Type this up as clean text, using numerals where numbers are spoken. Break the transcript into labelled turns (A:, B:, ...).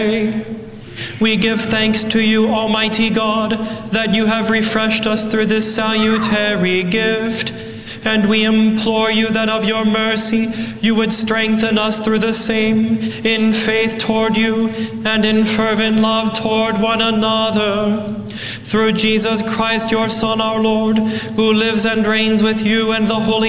A: We give thanks to you, Almighty God, that you have refreshed us through this salutary gift. And we implore you that of your mercy you would strengthen us through the same, in faith toward you and in fervent love toward one another. Through Jesus Christ, your Son, our Lord, who lives and reigns with you and the Holy